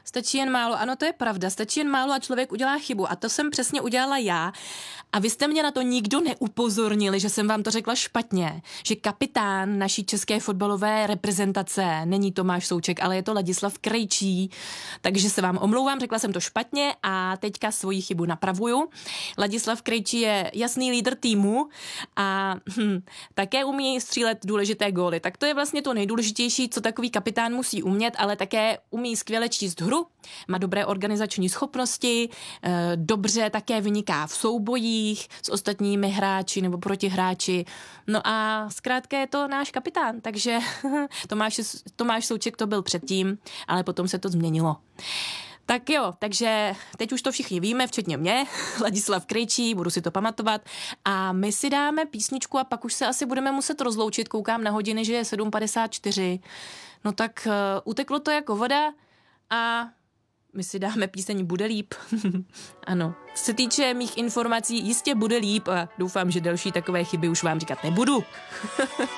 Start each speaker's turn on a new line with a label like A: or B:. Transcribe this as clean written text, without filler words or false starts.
A: Stačí jen málo, ano, to je pravda, stačí jen málo a člověk udělá chybu a to jsem přesně udělala já a vy jste mě na to nikdo neupozornili, že jsem vám to řekla špatně, že kapitán naší české fotbalové reprezentace není Tomáš Souček, ale je to Ladislav Krejčí, takže se vám omlouvám, řekla jsem to špatně a teďka svoji chybu napravuju. Ladislav Krejčí je jasný lídr týmu a také umí střílet důležité góly, tak to je vlastně to nejdůležitější, co takový kapitán musí umět, ale také umí skvěle číst hru, má dobré organizační schopnosti, dobře také vyniká v soubojích s ostatními hráči nebo protihráči. No a zkrátka je to náš kapitán, takže Tomáš Souček to byl předtím, ale potom se to změnilo. Tak jo, takže teď už to všichni víme, včetně mě, Ladislav Krejčí, budu si to pamatovat a my si dáme písničku a pak už se asi budeme muset rozloučit, koukám na hodiny, že je 7:54, no tak uteklo to jako voda a my si dáme píseň Bude líp. Ano, co se týče mých informací, jistě bude líp a doufám, že další takové chyby už vám říkat nebudu.